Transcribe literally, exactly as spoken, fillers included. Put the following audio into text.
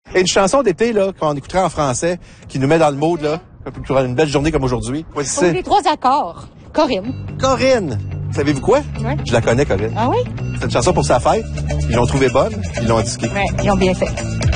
Et une chanson d'été, là, qu'on écouterait en français, qui nous met dans le mood, là, pour une belle journée comme aujourd'hui. Pour les trois accords. Corinne. Corinne! Savez-vous quoi? Ouais. Je la connais, Corinne. Ah oui? C'est une chanson pour sa fête. Ils l'ont trouvée bonne, ils l'ont disquée. Ouais, ils ont bien fait.